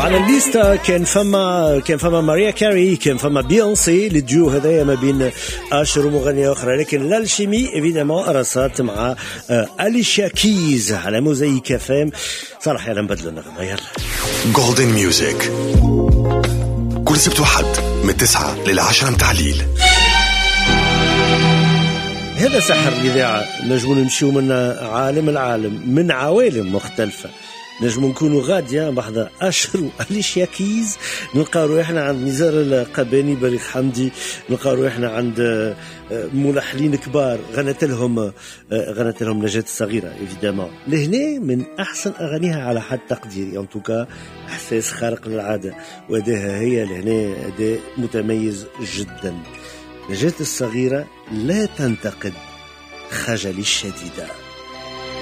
على الليستا كان فما ماريا كاري، كان فما بيونسي، الديو هذايا ما بين اشر ومغنيه اخرى، لكن الالشيمي ايفيدامون رصات مع أليشيا كيز على موزايك اف ام. صراحه يلا نبدلوا النغمه. يلا جولدن ميوزك كل سبت وحد من 9 ل10 متاع الليل. هذا سحر الإذاعة، نجموا نمشيو من عالم العالم، من عوالم مختلفة، نجموا نكونوا غادية بحضر أشر وأليشيا كيز، نلقى روحنا عند نزار القباني، بليغ حمدي، نلقى روحنا عند ملحنين كبار غنت لهم نجاة الصغيرة إيفيدامون. لهنا من أحسن أغانيها على حد تقديري، أن توكا إحساس خارق للعادة، وأداها هي لهنا أداء متميز جدا. نجاة الصغيرة لا تنتقد خجلي الشديدة.